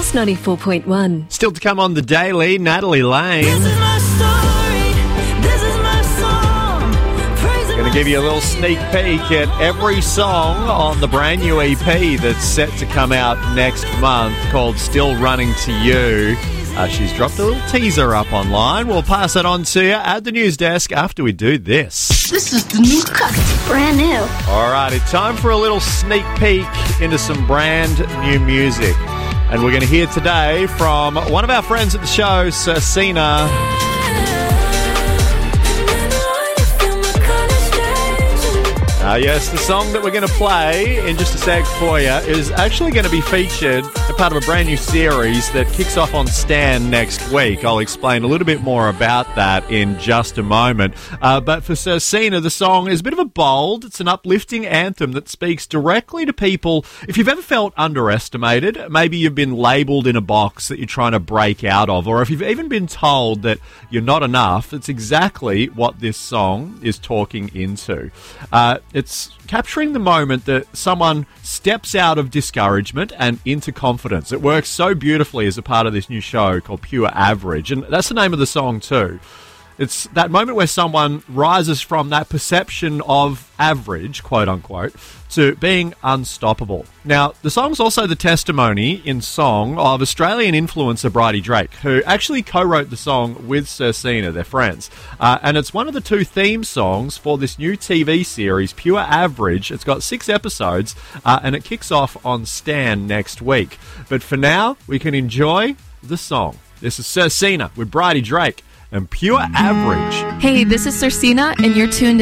Kiss 94.1. Still to come on the Daily, Natalie Lane. This is my story. This is my song. Going to give you a little sneak peek at every song on the brand new EP that's set to come out next month called Still Running to You. She's dropped a little teaser up online. We'll pass it on to you at the news desk after we do this. This is the new cut. Brand new. All right, it's time for a little sneak peek into some brand new music. And we're going to hear today from one of our friends at the show, Sirsina. Yes, the song that we're going to play in just a sec for you is actually going to be featured as part of a brand new series that kicks off on Stan next week. I'll explain a little bit more about that in just a moment. But for Sirsina, the song is a bit of a bold, it's an uplifting anthem that speaks directly to people. If you've ever felt underestimated, maybe you've been labelled in a box that you're trying to break out of, or if you've even been told that you're not enough, it's exactly what this song is talking into. It's capturing the moment that someone steps out of discouragement and into confidence. It works so beautifully as a part of this new show called Pure Average, and that's the name of the song too. It's that moment where someone rises from that perception of average, quote unquote, to being unstoppable. Now, the song's also the testimony in song of Australian influencer Bridie Drake, who actually co-wrote the song with Sirsina, their friends. And it's one of the two theme songs for this new TV series, Pure Average. It's got 6 episodes, and it kicks off on Stan next week. But for now, we can enjoy the song. This is Sirsina with Bridie Drake and Pure Average. Hey, this is Sirsina, and you're tuned